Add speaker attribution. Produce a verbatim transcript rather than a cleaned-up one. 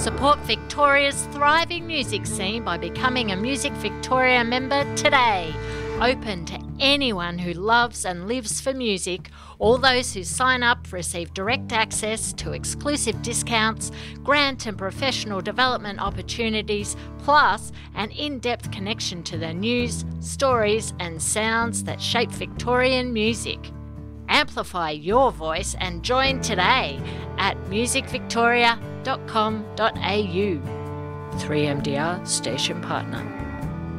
Speaker 1: Support Victoria's thriving music scene by becoming a Music Victoria member today. Open to anyone who loves and lives for music. All those who sign up receive direct access to exclusive discounts, grant and professional development opportunities, plus an in-depth connection to the news, stories and sounds that shape Victorian music. Amplify your voice and join today at music victoria dot com dot a u. three M D R Station Partner.